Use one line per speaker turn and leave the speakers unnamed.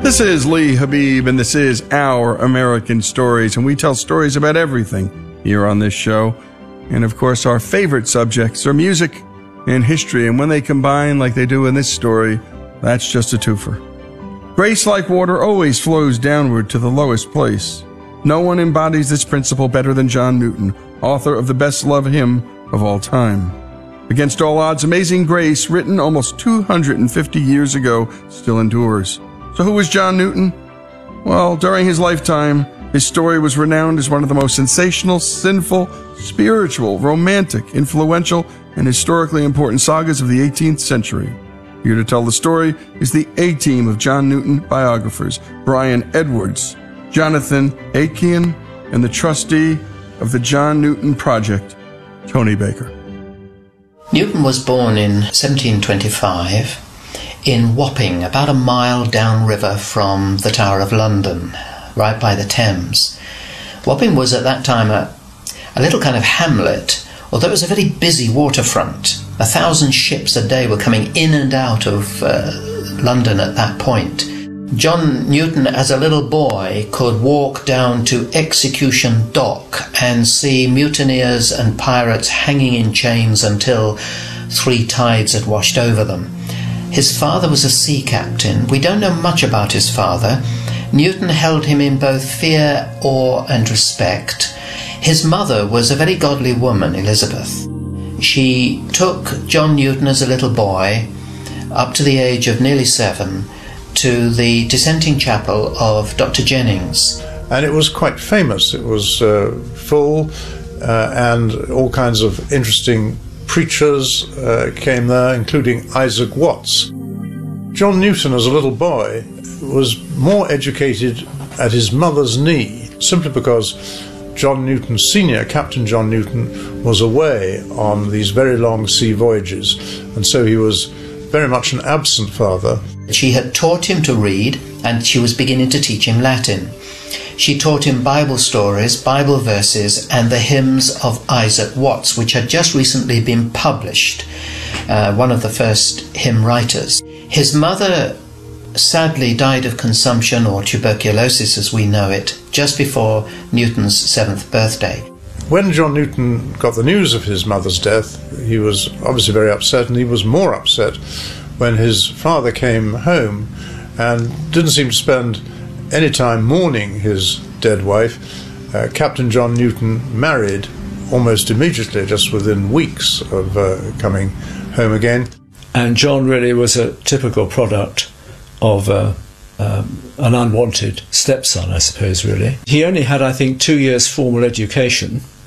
This is Lee Habib, and this is Our American Stories, and we tell stories about everything here on this show. And of course, our favorite subjects are music and history, and when they combine like they do in this story, that's just a twofer. Grace, like water, always flows downward to the lowest place. No one embodies this principle better than John Newton, author of the best-loved hymn of all time. Against all odds, Amazing Grace, written almost 250 years ago, still endures. So who was John Newton? Well, during his lifetime, his story was renowned as one of the most sensational, sinful, spiritual, romantic, influential, and historically important sagas of the 18th century. Here to tell the story is the A-team of John Newton biographers, Brian Edwards, Jonathan Aitken, and the trustee of the John Newton Project, Tony Baker.
Newton was born in 1725 in Wapping, about a mile downriver from the Tower of London, right by the Thames. Wapping was at that time a little kind of hamlet, although it was a very busy waterfront. 1,000 ships a day were coming in and out of London at that point. John Newton, as a little boy, could walk down to Execution Dock and see mutineers and pirates hanging in chains until 3 tides had washed over them. His father was a sea captain. We don't know much about his father. Newton held him in both fear, awe, and respect. His mother was a very godly woman, Elizabeth. She took John Newton as a little boy, up to the age of nearly 7, to the dissenting chapel of Dr. Jennings.
And it was quite famous. It was full, and all kinds of interesting preachers came there, including Isaac Watts. John Newton, as a little boy, was more educated at his mother's knee, simply because John Newton Sr., Captain John Newton, was away on these very long sea voyages, and so he was very much an absent father.
She had taught him to read, and she was beginning to teach him Latin. She taught him Bible stories, Bible verses, and the hymns of Isaac Watts, which had just recently been published, one of the first hymn writers. His mother sadly died of consumption, or tuberculosis as we know it, just before Newton's 7th birthday.
When John Newton got the news of his mother's death, he was obviously very upset, and he was more upset when his father came home and didn't seem to spend any time mourning his dead wife. Captain John Newton married almost immediately, just within weeks of coming home again.
And John really was a typical product of an unwanted stepson, I suppose, really. He only had, I think, 2 years formal education,